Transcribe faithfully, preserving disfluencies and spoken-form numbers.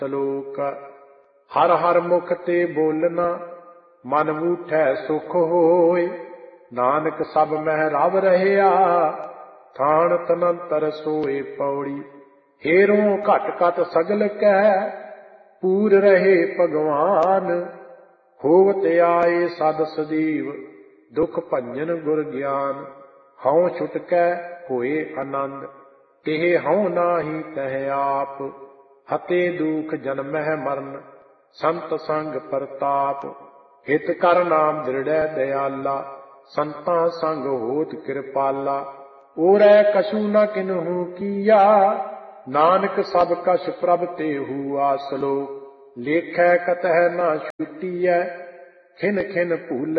ਸਲੋਕ। ਹਰ ਹਰ ਮੁਖ ਤੇ ਬੋਲਣਾ, ਮਨ ਬੂਠੈ ਸੁਖ ਹੋਏ। ਨਾਨਕ ਸਭ ਮਹਿ ਰਵ ਰਹਿਆ, ਥਾਨ ਤਨੰਤਰ ਸੋਏ। ਪੌੜੀ। ਹੇਰੋਂ ਘਟ ਘਟ ਸਗਲ ਕੈ, ਪੂਰ ਰਹੇ ਭਗਵਾਨ। ਹੋਵਤ ਆਏ ਸਦ ਸਦੀਵ, ਦੁਖ ਭੰਜਨ ਗੁਰ ਗਿਆਨ। ਹਉ ਛੁਟਕੈ ਹੋਏ ਆਨੰਦ, ਤਿਹ ਹਉ ਨਾਹੀ ਤਹਿ ਆਪ। ਹਤੇ ਦੂਖ ਜਨਮਹਿ ਮਰਨ, ਸੰਤ ਸੰਗ ਪਰਤਾਪ। ਹਿਤ ਕਰ ਨਾਮ ਦ੍ਰਿੜੈ ਦਇਆਲਾ, ਸੰਤਾਂ ਸੰਗ ਹੋਤ ਕਿਰਪਾਲਾ। ਓਰੈ ਕਛੂ ਨ ਕਿਨਹੂ ਕੀਆ, ਨਾਨਕ ਸਭ ਕਛ ਪ੍ਰਭ ਤੇਹੂ ਆਸਲੋ। ਲੇਖੈ ਕਤਹਿ ਨ ਛੁਟੀਐ, ਖਿਨ ਖਿਨ ਭੂਲ